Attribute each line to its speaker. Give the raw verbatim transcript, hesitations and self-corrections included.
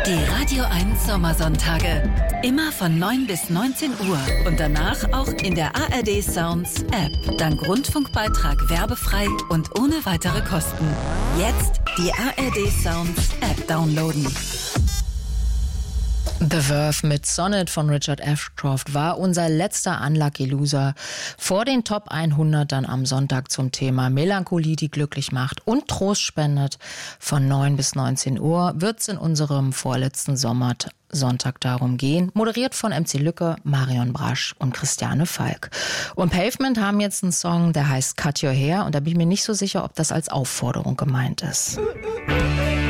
Speaker 1: Die Radio eins Sommersonntage. Immer von neun bis neunzehn Uhr. Und danach auch in der A R D Sounds App. Dank Rundfunkbeitrag werbefrei und ohne weitere Kosten. Jetzt die A R D Sounds App downloaden.
Speaker 2: The Verve mit Sonnet von Richard Ashcroft war unser letzter Unlucky Loser vor den Top hundert dann am Sonntag zum Thema Melancholie, die glücklich macht und Trost spendet. Von neun bis neunzehn Uhr wird es in unserem vorletzten Sommersonntag darum gehen. Moderiert von M C Lücke, Marion Brasch und Christiane Falk. Und Pavement haben jetzt einen Song, der heißt Cut Your Hair und da bin ich mir nicht so sicher, ob das als Aufforderung gemeint ist.